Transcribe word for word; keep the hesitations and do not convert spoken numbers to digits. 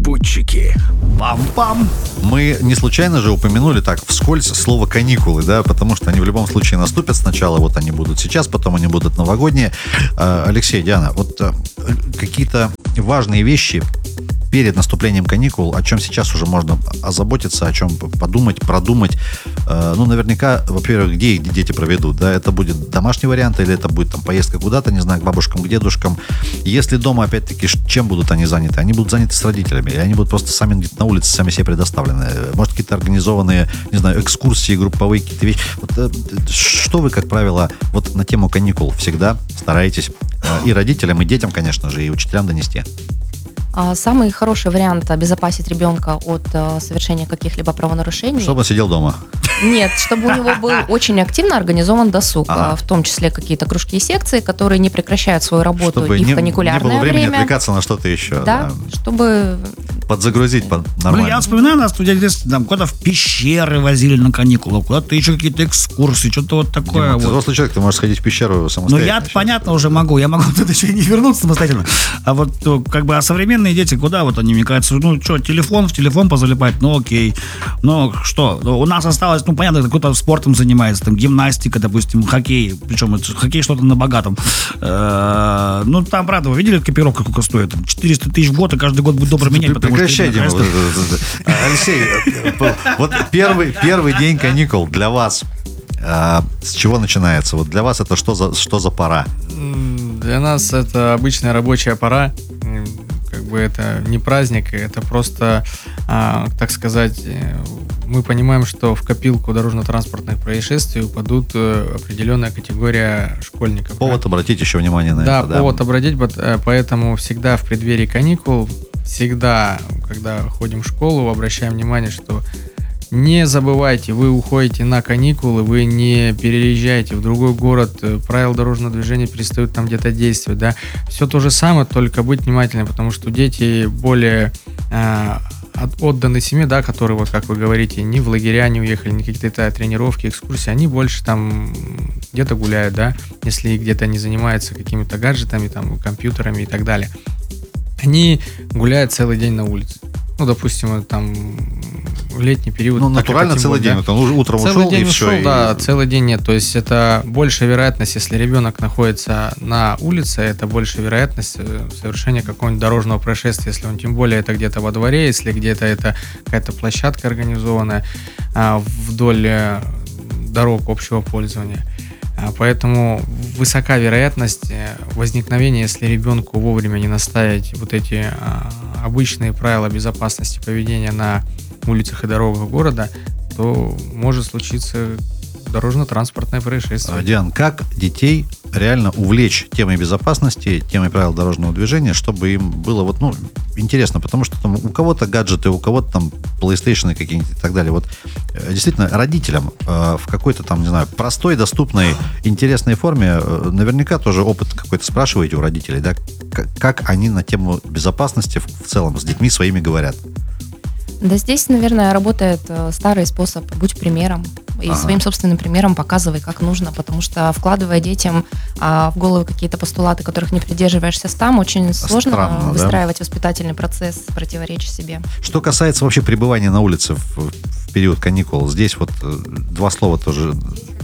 Попутчики. Пам-пам. Мы не случайно же упомянули так вскользь слово каникулы, да, потому что они в любом случае наступят сначала, вот они будут сейчас, потом они будут новогодние. Алексей, Диана, вот какие-то важные вещи перед наступлением каникул, о чем сейчас уже можно озаботиться, о чем подумать, продумать. Ну, наверняка, во-первых, где их дети проведут, да, это будет домашний вариант или это будет там поездка куда-то, не знаю, к бабушкам, к дедушкам. Если дома, опять-таки, чем будут они заняты? Они будут заняты с родителями, или они будут просто сами где-то на улице, сами себе предоставлены. Может, какие-то организованные, не знаю, экскурсии, групповые какие-то вещи. Вот, что вы, как правило, вот на тему каникул всегда стараетесь и родителям, и детям, конечно же, и учителям донести? Самый хороший вариант обезопасить ребенка от э, совершения каких-либо правонарушений. Чтобы он сидел дома. Нет, чтобы у него был очень активно организован досуг, ага. в том числе какие-то кружки и секции, которые не прекращают свою работу чтобы и в не, каникулярное не было времени время. отвлекаться на что-то еще. Да, да. чтобы... Подзагрузить под нормально. Блин, я вспоминаю, нас там куда-то в пещеры возили на каникулы, куда-то еще какие-то экскурсии, что-то вот такое. Дима, вот. Ты взрослый человек, ты можешь сходить в пещеру самостоятельно. Ну, я понятно уже могу, я могу тут еще и не вернуться самостоятельно. А вот как бы, а современные дети, куда вот они, мне кажется, ну, что, телефон в телефон позалипать, ну, окей. Ну, что, у нас осталось, ну, понятно, кто-то спортом занимается, там, гимнастика, допустим, хоккей, причем это хоккей что-то на богатом. Ну, там, правда, вы видели, экипировка сколько стоит? четыреста тысяч в год, и каждый год будет добро менять, потому что... Прекращай, Дима. Алексей, вот первый, первый день каникул для вас, с чего начинается? Вот для вас это что за, что за пора? Для нас это обычная рабочая пора. Как бы это не праздник, это просто, а, так сказать, мы понимаем, что в копилку дорожно-транспортных происшествий упадут определенная категория школьников. Повод да? обратить еще внимание на да, это. Да, повод обратить, поэтому всегда в преддверии каникул, всегда, когда ходим в школу, обращаем внимание, что не забывайте, вы уходите на каникулы, вы не переезжаете в другой город, правила дорожного движения перестают там где-то действовать, да. Все то же самое, только быть внимательным, потому что дети более э, отданы семье, да, которые, вот как вы говорите, ни в лагеря не уехали, ни какие-то тренировки, экскурсии, они больше там где-то гуляют, да, если где-то не занимаются какими-то гаджетами, там, компьютерами и так далее. Они гуляют целый день на улице. Ну, допустим, там в летний период. Ну, натурально целый день. Да? Он утром целый ушел день и ушел, все. Да, и... целый день нет. То есть это большая вероятность, если ребенок находится на улице, это большая вероятность совершения какого-нибудь дорожного происшествия, если он тем более это где-то во дворе, если где-то это какая-то площадка организованная а, вдоль дорог общего пользования. Поэтому высока вероятность возникновения, если ребенку вовремя не наставить вот эти а, обычные правила безопасности поведения на улицах и дорогах города, то может случиться дорожно-транспортное происшествие. Диан, как детей реально увлечь темой безопасности, темой правил дорожного движения, чтобы им было вот, ну, интересно, потому что там у кого-то гаджеты, у кого-то там PlayStation какие-нибудь и так далее. Вот действительно родителям э, в какой-то там, не знаю, простой, доступной, интересной форме э, наверняка тоже опыт какой-то спрашиваете у родителей, да, как, как они на тему безопасности в, в целом с детьми своими говорят. Да, здесь, наверное, работает старый способ «будь примером». И ага. своим собственным примером показывай, как нужно, потому что, вкладывая детям а, в голову какие-то постулаты, которых не придерживаешься сам, очень сложно Странно, выстраивать да? воспитательный процесс, противоречия себе. Что касается вообще пребывания на улице в, в период каникул, здесь вот два слова тоже